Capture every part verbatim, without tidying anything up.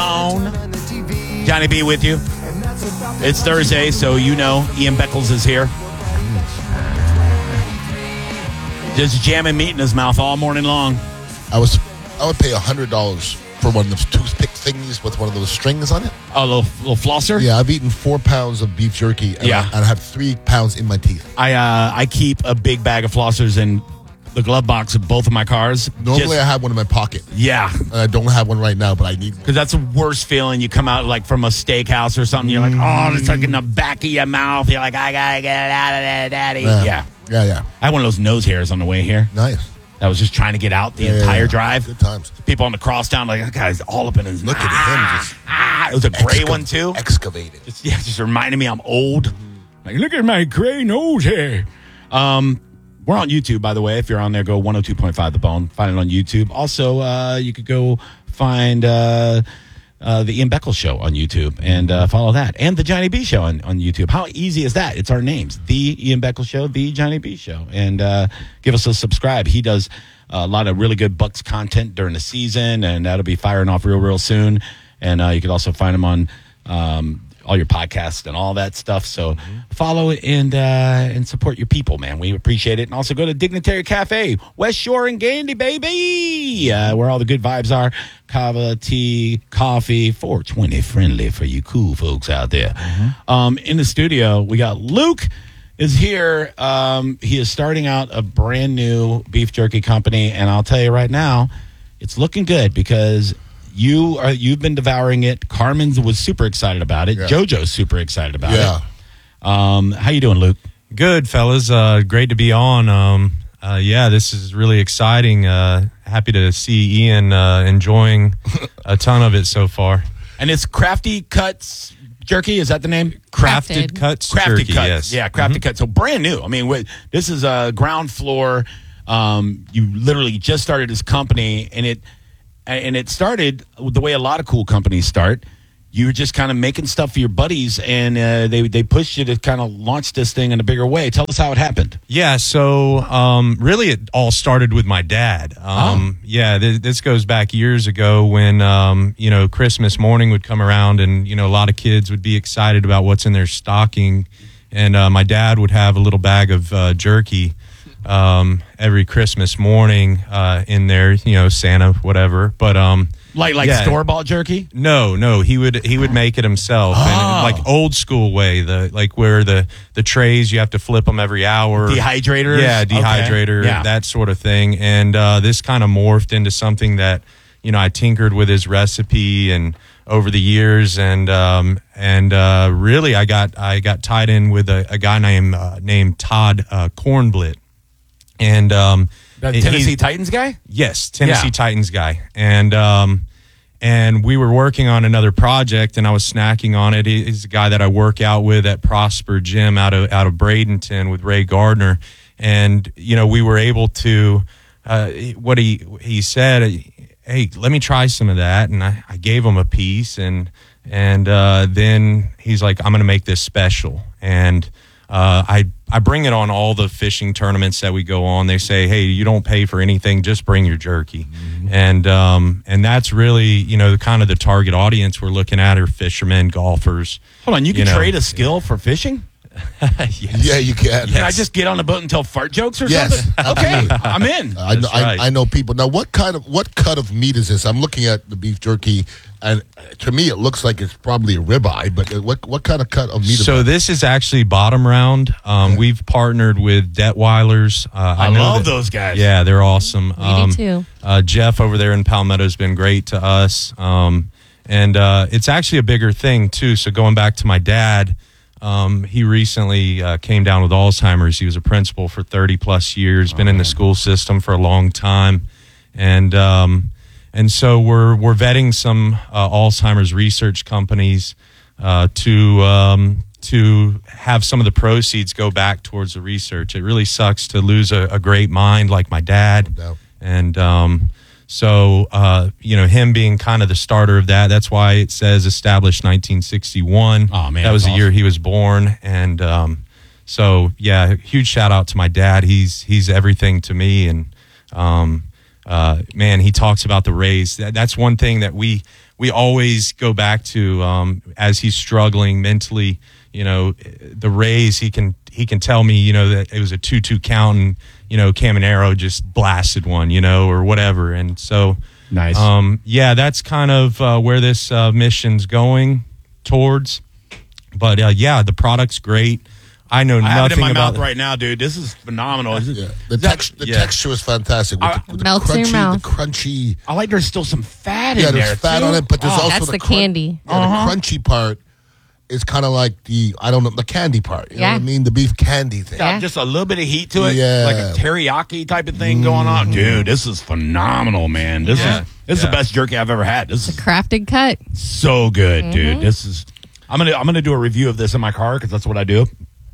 Johnny B with you. It's Thursday, so you know Ian Beckles is here. Just jamming meat in his mouth all morning long. I was, I would pay a hundred dollars for one of those toothpick thingies with one of those strings on it. Oh, a little, little flosser? Yeah, I've eaten four pounds of beef jerky, and, yeah. I, and I have three pounds in my teeth. I uh, I keep a big bag of flossers in the glove box of both of my cars. Normally, Just, I have one in my pocket. Yeah. And I don't have one right now, but I need one. Because that's the worst feeling. You come out like from a steakhouse or something. You're like, oh, it's like in the back of your mouth. You're like, I got to get it out of there, daddy. Yeah. Yeah. Yeah, yeah. I had one of those nose hairs on the way here. Nice. I was just trying to get out the yeah, entire yeah. drive. Good times. People on the cross down, like, that guy's all up in his Look ah, at him. Just ah. It was a gray exca- one, too. Excavated. Just, yeah, just reminding me I'm old. Mm-hmm. Like, look at my gray nose hair. Um, we're on YouTube, by the way. If you're on there, go one oh two point five The Bone. Find it on YouTube. Also, uh, you could go find uh, uh, the Ian Beckles Show on YouTube and uh, follow that. And the Johnny B Show on, on YouTube. How easy is that? It's our names. The Ian Beckles Show, the Johnny B Show. And uh, give us a subscribe. He does a lot of really good Bucks content during the season, and that'll be firing off real, real soon. And uh, you can also find him on um, all your podcasts and all that stuff. So mm-hmm. follow and uh, and support your people, man. We appreciate it. And also go to Dignitary Cafe, West Shore and Gandy, baby, uh, where all the good vibes are. Kava, tea, coffee, four twenty friendly for you cool folks out there. Mm-hmm. Um, in the studio, we got Luke is here. Um, he is starting out a brand new beef jerky company, and I'll tell you right now, it's looking good because you are you've been devouring it. Carmen's was super excited about it. Yeah. JoJo's super excited about yeah. it. Um, how you doing, Luke? Good, fellas. Uh, great to be on. Um, uh, yeah, this is really exciting. Uh, happy to see Ian uh, enjoying a ton of it so far. And it's Crafty Cuts Jerky, is that the name? Crafted, Crafted Cuts Crafted Jerky, Cuts. yes. Yeah, Crafted mm-hmm. Cuts. So brand new. I mean, wait, this is a ground floor. Um, you literally just started this company, and it and it started the way a lot of cool companies start. You were just kind of making stuff for your buddies, and uh, they they pushed you to kind of launch this thing in a bigger way. Tell us how it happened. Yeah, so um, really it all started with my dad. Um, oh. Yeah, th- this goes back years ago when, um, you know, Christmas morning would come around and, you know, a lot of kids would be excited about what's in their stocking. And uh, my dad would have a little bag of uh, jerky um, every Christmas morning uh, in there, you know, Santa, whatever. But um Like like yeah. store-bought jerky? No, no. He would he would make it himself, oh. and like old school way, the like where the, the trays you have to flip them every hour. Dehydrators, yeah, dehydrator, okay. yeah. that sort of thing. And uh, this kind of morphed into something that you know I tinkered with his recipe and over the years, and um, and uh, really I got I got tied in with a, a guy named uh, named Todd uh, Kornblit, and. Um, The Tennessee Titans guy? Yes, Tennessee yeah. Titans guy. And um, and we were working on another project, and I was snacking on it. He's a guy that I work out with at Prosper Gym out of out of Bradenton with Ray Gardner. And, you know, we were able to, uh, what he he said, hey, let me try some of that. And I, I gave him a piece, and, and uh, then he's like, I'm going to make this special. And Uh, I I bring it on all the fishing tournaments that we go on. They say, hey, you don't pay for anything, just bring your jerky. Mm-hmm. And um, and that's really, you know, kind of the target audience we're looking at are fishermen, golfers. Hold on, you can you know. trade a skill for fishing? Yes. Yeah, you can. Can yes. I just get on the boat and tell fart jokes or yes, something? Okay, I'm in. I know, right. I, I know people. Now, what kind of what cut of meat is this? I'm looking at the beef jerky, and to me, it looks like it's probably a ribeye. But what what kind of cut of meat? So is this is actually bottom round. Um, yeah. We've partnered with Detweilers. Uh, I, I love that, those guys. Yeah, they're awesome. We um, do too. Uh, Jeff over there in Palmetto has been great to us, um, and uh, it's actually a bigger thing too. So going back to my dad. Um, he recently uh, came down with Alzheimer's. He was a principal for thirty plus years, been oh, in the school system for a long time. And um, and so we're we're vetting some uh, Alzheimer's research companies uh, to um, to have some of the proceeds go back towards the research. It really sucks to lose a, a great mind like my dad. No. And um, so, uh, you know, him being kind of the starter of that, that's why it says established nineteen sixty-one. Oh, man. That was the awesome. year he was born. And um, so, yeah, huge shout out to my dad. He's he's everything to me. And, um, uh, man, he talks about the Rays. That, that's one thing that we we always go back to um, as he's struggling mentally. You know, the Rays, he can he can tell me, you know, that it was a two two count and, you know, Caminero just blasted one, you know, or whatever. And so, Nice. um, yeah, that's kind of uh, where this uh, mission's going towards. But, uh, yeah, the product's great. I know I have it nothing in my about mouth right now, dude. This is phenomenal. Is it- Yeah. The, is that- text, the yeah. texture is fantastic. With Uh, the, with the Melts in your crunchy, mouth. the crunchy. I like there's still some fat Yeah, in there. there's fat too. on it, but there's Oh, also That's the, the crun- candy. Yeah, Uh-huh. the crunchy part is kind of like the I don't know the candy part. You know Yeah. what I mean? The beef candy thing. got Yeah. just a little bit of heat to it, Yeah. like a teriyaki type of thing going on. Dude, this is phenomenal, man. This Yeah. is this is Yeah. the best jerky I've ever had. This is Crafted cut. so good, dude. This is. I'm gonna I'm gonna do a review of this in my car because that's what I do,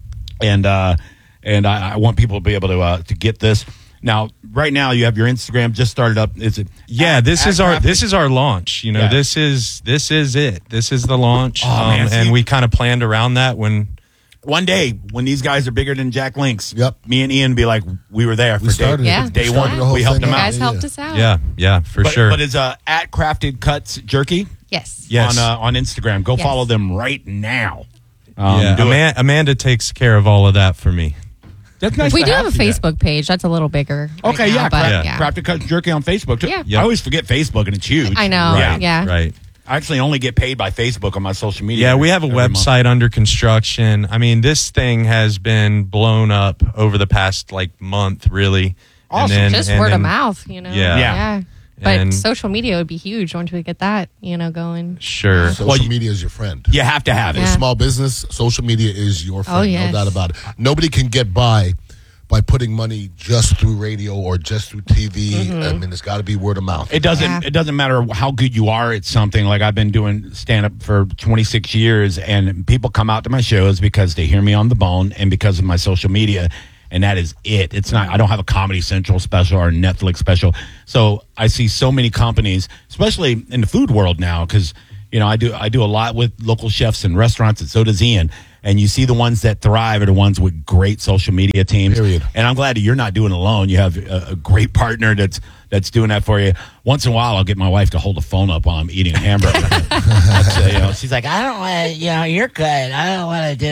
and uh, and I, I want people to be able to uh, to get this. Now, right now, you have your Instagram just started up. Is it? Yeah, at- this at is our Crafted? this is our launch. You know, Yeah. this is this is it. This is the launch, Oh, man, um, see- and we kind of planned around that when. One day when these guys are bigger than Jack Links. Yep. Me and Ian be like, we were there for We started day, it. Yeah. day We one. started the whole We helped thing them You out. guys yeah. helped us out. Yeah, yeah, for but, sure. But it's uh, at Crafted Cuts Jerky Yes. Yes. on uh, on Instagram. Go Yes. follow them right now. Um, yeah, do it. Ama- Amanda takes care of all of that for me. That's nice. We to do have a you guys. Facebook page. That's a little bigger. right Okay, now, yeah, but Craft- yeah. Crafted Cuts Jerky on Facebook too. Yeah. Yep. I always forget Facebook and it's huge. I know. Right, Yeah. right. I actually only get paid by Facebook on my social media. Yeah, we have a every month. website under construction. I mean, this thing has been blown up over the past like month, really. Awesome. And then, Just and word then- of mouth, you know. Yeah. Yeah. But And- social media would be huge once we get that, you know, going. Sure. Social Well, you- media is your friend. You have to have it. Yeah. Small business, social media is your friend. Oh, yes. No doubt about it. Nobody can get by by putting money just through radio or just through T V. Mm-hmm. I mean, it's got to be word of mouth. It doesn't. Yeah. It doesn't matter how good you are at something. Like I've been doing stand up for twenty-six years, and people come out to my shows because they hear me on the bone and because of my social media, and that is it. It's not. I don't have a Comedy Central special or a Netflix special. So I see so many companies, especially in the food world now, because you know I do. I do a lot with local chefs and restaurants, and so does Ian. And you see the ones that thrive are the ones with great social media teams. Period. And I'm glad that you're not doing it alone. You have a, a great partner that's that's doing that for you. Once in a while, I'll get my wife to hold the phone up while I'm eating a hamburger. That's, uh, you know, she's like, I don't want to, you know, you're good. I don't want to do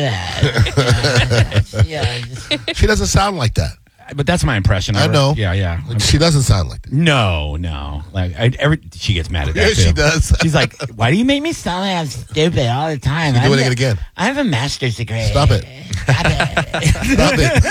that. yeah, just- She doesn't sound like that. but that's my impression. I of her. know. Yeah, yeah. She doesn't sound like that. No, no. Like I, every she gets mad at that. Yeah, too. she does. She's like, why do you make me sound like I'm stupid all the time? She's I'm doing the- it again. I have a master's degree. Stop it. Stop it. Stop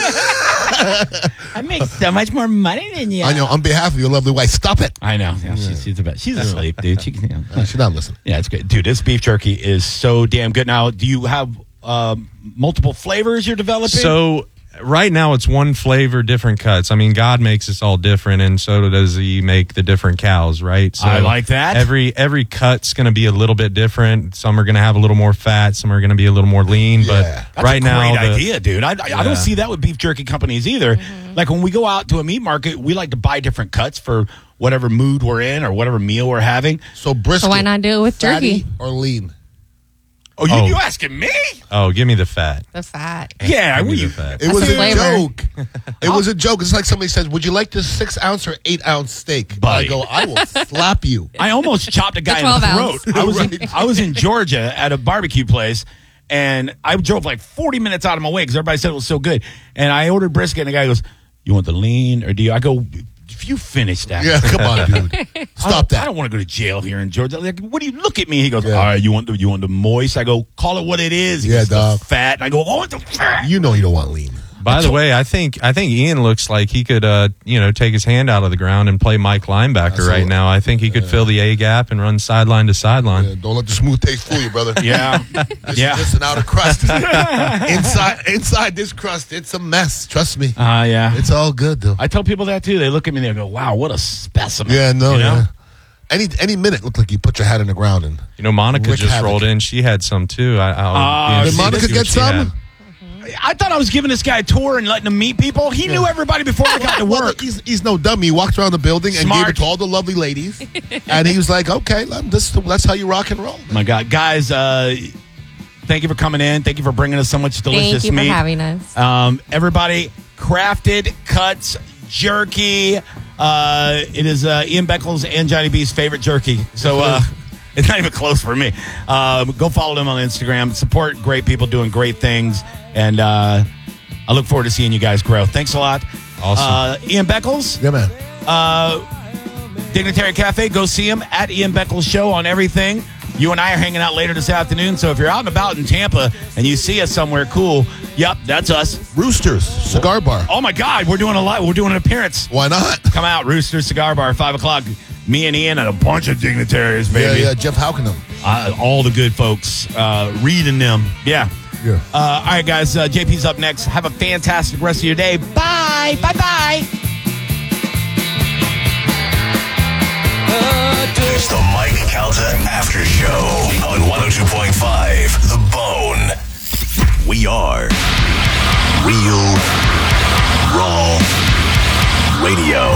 it. I make so much more money than you. I know. On behalf of your lovely wife, stop it. I know. Yeah, she's, she's the best. She's asleep, dude. She, you know. Uh, She's not listening. Yeah, it's good, dude. This beef jerky is so damn good. Now, do you have um, multiple flavors you're developing? So right now it's one flavor, different cuts. I mean, God makes us all different, and so does He make the different cows, right? So I like that. Every every cut's going to be a little bit different. Some are going to have a little more fat. Some are going to be a little more lean. Yeah. But That's right a now, great the- idea, dude. I, I, I Yeah. don't see that with beef jerky companies either. Mm-hmm. Like when we go out to a meat market, we like to buy different cuts for whatever mood we're in or whatever meal we're having. So brisket. So why not do it with fatty jerky? or lean? Oh, you, Oh. you asking me? oh, give me the fat. The fat. Yeah, Give me we, the fat. It That's was the a flavor. joke. It was a joke. It's like somebody says, "Would you like this six ounce or eight ounce steak?" Buddy. I go, "I will slap you." I almost chopped a guy in twelve the ounce. throat. I was in, Right. I was in Georgia at a barbecue place, and I drove like forty minutes out of my way because everybody said it was so good. And I ordered brisket, and the guy goes, "You want the lean or do you?" I go, "If you finish that, Yeah, come on, dude. I Stop don't- I that. don't want to go to jail here in Georgia." Like, what do you look at me? He goes, Yeah. "All right, you want the you want the moist?" I go, "Call it what it is." He Yeah, goes, "The dog. fat." And I go, "I want the fat." You know you don't want lean. By the way, I think I think Ian looks like he could, uh, you know, take his hand out of the ground and play Mike linebacker Absolutely. right now. I think he could fill the A gap and run sideline to sideline. Yeah, don't let the smooth taste fool you, brother. Yeah, This, yeah. This an outer crust. inside, inside this crust, it's a mess. Trust me. Uh, yeah. It's all good though. I tell people that too. They look at me and they go, "Wow, what a specimen." Yeah, no, You know? yeah. Any any minute looked like you put your hat in the ground and You know, Monica Rick just Havoc. rolled in. She had some too. I, I'll Ah, be did interested to Monica see get what she some? had. I thought I was giving this guy a tour and letting him meet people. He knew everybody before I got to Well, work. he's, he's no dummy. He walked around the building and Smart. gave it to all the lovely ladies, and he was like, "Okay, let- this, that's how you rock and roll." My God, guys, uh, thank you for coming in. Thank you for bringing us so much delicious Thank you meat. for having us. Um, everybody, Crafted Cuts Jerky. Uh, it is uh, Ian Beckles and Johnny B's favorite jerky. So uh, It's not even close for me. Uh, go follow them on Instagram. Support great people doing great things. And uh, I look forward to seeing you guys grow. Thanks a lot. Awesome. Uh, Ian Beckles. Yeah, man. Uh, Dignitary Cafe. Go see him at Ian Beckles Show on everything. You and I are hanging out later this afternoon. So if you're out and about in Tampa and you see us somewhere cool, yep, that's us. Roosters Cigar Bar. Oh, my God. We're doing a lot. We're doing an appearance. Why not? Come out, Rooster Cigar Bar, five o'clock. Me and Ian and a bunch of dignitaries, baby. Yeah, yeah. Jeff Haukenham. Uh, all the good folks uh, reading them. Yeah. Yeah. Uh, all right, guys. Uh, J P's up next. Have a fantastic rest of your day. Bye. Bye-bye. It's the Mike Calta After Show on one oh two point five The Bone. We are Real Raw Radio.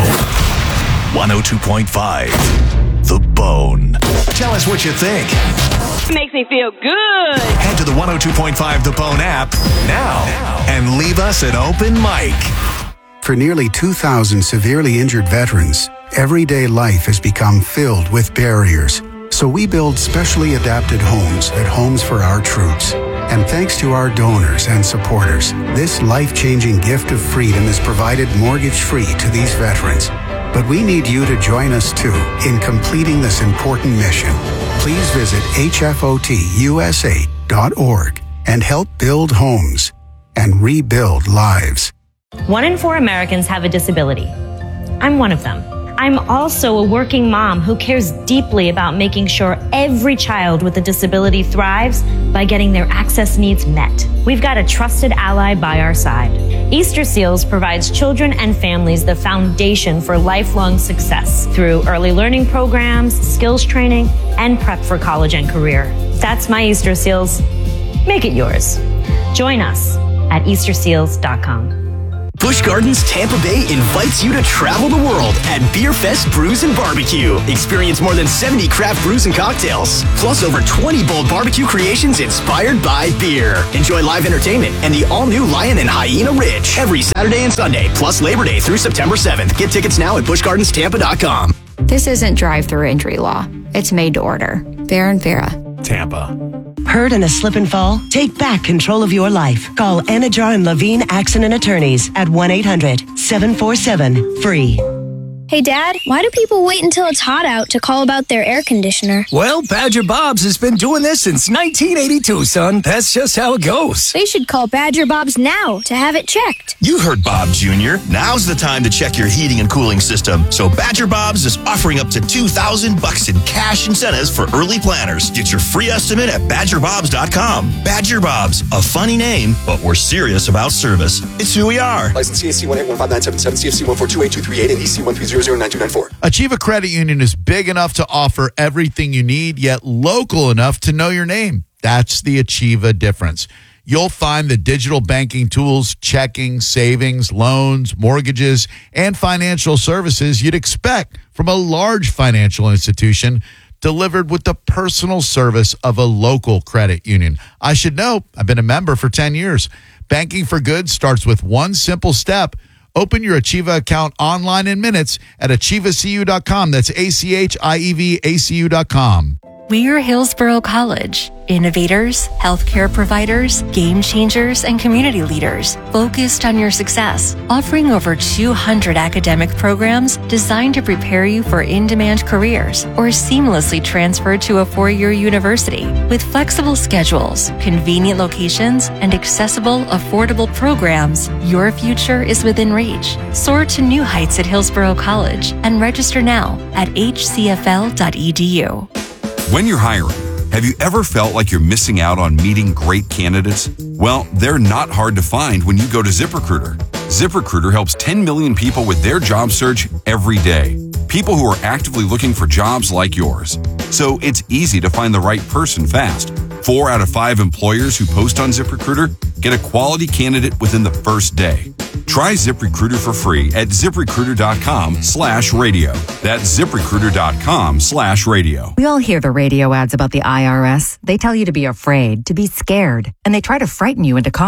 one oh two point five The Bone. Tell us what you think. Makes me feel good. Head to the one oh two point five The Bone app now and leave us an open mic. For nearly two thousand severely injured veterans, everyday life has become filled with barriers. So we build specially adapted homes at Homes for Our Troops. And thanks to our donors and supporters, this life-changing gift of freedom is provided mortgage-free to these veterans. But we need you to join us too in completing this important mission. Please visit H F O T U S A dot org and help build homes and rebuild lives. One in four Americans have a disability. I'm one of them. I'm also a working mom who cares deeply about making sure every child with a disability thrives by getting their access needs met. We've got a trusted ally by our side. Easter Seals provides children and families the foundation for lifelong success through early learning programs, skills training, and prep for college and career. That's my Easter Seals. Make it yours. Join us at Easter Seals dot com. Busch Gardens Tampa Bay invites you to travel the world at Beer Fest Brews and Barbecue. Experience more than seventy craft brews and cocktails, plus over twenty bold barbecue creations inspired by beer. Enjoy live entertainment and the all-new Lion and Hyena Ridge every Saturday and Sunday, plus Labor Day through September seventh. Get tickets now at busch gardens tampa dot com. This isn't drive-through injury law. It's made to order. Fair and Farah. Tampa. Hurt in a slip and fall? Take back control of your life. Call Anajar and Levine Accident Attorneys at one eight hundred seven four seven free. Hey, Dad, why do people wait until it's hot out to call about their air conditioner? Well, Badger Bob's has been doing this since nineteen eighty-two, son. That's just how it goes. They should call Badger Bob's now to have it checked. You heard Bob Junior Now's the time to check your heating and cooling system. So Badger Bob's is offering up to two thousand bucks in cash incentives for early planners. Get your free estimate at badger bobs dot com. Badger Bob's, a funny name, but we're serious about service. It's who we are. License C A C one eight one five nine seven seven, C F C one four two eight two three eight, and E C one three zero zero nine two nine four. Achieva Credit Union is big enough to offer everything you need, yet local enough to know your name. That's the Achieva difference. You'll find the digital banking tools, checking, savings, loans, mortgages, and financial services you'd expect from a large financial institution delivered with the personal service of a local credit union. I should know, I've been a member for ten years. Banking for good starts with one simple step. Open your Achieva account online in minutes at achieva c u dot com. That's A C H I E V A C U dot com. We're Hillsborough College. Innovators, healthcare providers, game changers, and community leaders focused on your success, offering over two hundred academic programs designed to prepare you for in-demand careers or seamlessly transfer to a four-year university. With flexible schedules, convenient locations, and accessible, affordable programs, your future is within reach. Soar to new heights at Hillsborough College and register now at h c f l dot e d u. When you're hiring, have you ever felt like you're missing out on meeting great candidates? Well, they're not hard to find when you go to ZipRecruiter. ZipRecruiter helps ten million people with their job search every day. People who are actively looking for jobs like yours. So it's easy to find the right person fast. Four out of five employers who post on ZipRecruiter get a quality candidate within the first day. Try ZipRecruiter for free at ZipRecruiter.com slash radio. That's ZipRecruiter.com slash radio. We all hear the radio ads about the I R S. They tell you to be afraid, to be scared, and they try to frighten you into calling.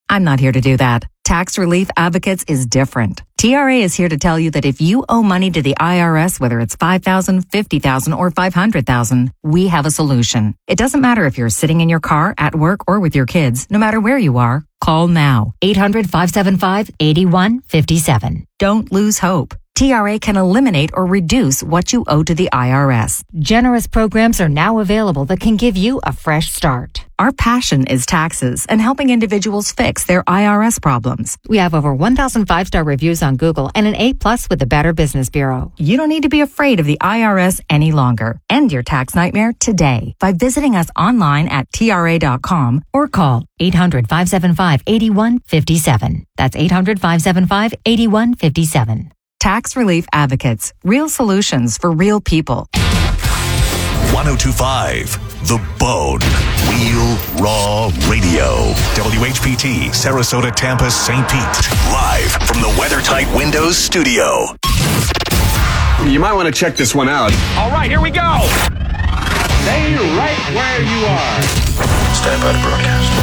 I'm not here to do that. Tax Relief Advocates is different. T R A is here to tell you that if you owe money to the I R S, whether it's five thousand dollars, fifty thousand dollars, or five hundred thousand dollars, we have a solution. It doesn't matter if you're sitting in your car, at work, or with your kids. No matter where you are, call now. eight hundred, five seven five, eight one five seven. Don't lose hope. T R A can eliminate or reduce what you owe to the I R S. Generous programs are now available that can give you a fresh start. Our passion is taxes and helping individuals fix their I R S problems. We have over one thousand five-star reviews on Google and an A plus with the Better Business Bureau. You don't need to be afraid of the I R S any longer. End your tax nightmare today by visiting us online at T R A dot com or call eight hundred, five seven five, eight one five seven. That's eight hundred, five seven five, eight one five seven. Tax Relief Advocates. Real solutions for real people. ten twenty-five The Bone. Real Raw Radio. W H P T, Sarasota, Tampa, Saint Pete. Live from the WeatherTight Windows studio. You might want to check this one out. All right, here we go. Stay right where you are. Stand by to broadcast.